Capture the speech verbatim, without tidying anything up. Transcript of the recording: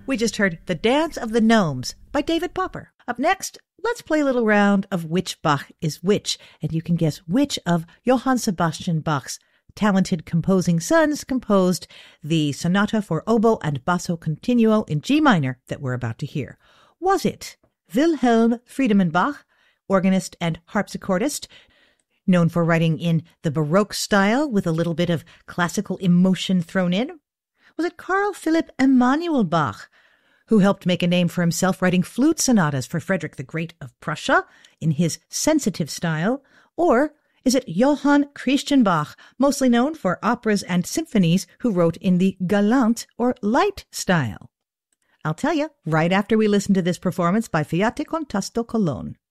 We just heard The Dance of the Gnomes by David Popper. Up next, let's play a little round of which Bach is which, and you can guess which of Johann Sebastian Bach's talented composing sons composed the sonata for oboe and basso continuo in G minor that we're about to hear. Was it Wilhelm Friedemann Bach, organist and harpsichordist, known for writing in the Baroque style with a little bit of classical emotion thrown in? Was it Carl Philipp Emanuel Bach, who helped make a name for himself writing flute sonatas for Frederick the Great of Prussia in his sensitive style? Or is it Johann Christian Bach, mostly known for operas and symphonies, who wrote in the galant or light style? I'll tell you right after we listen to this performance by Fiat Contasto Cologne.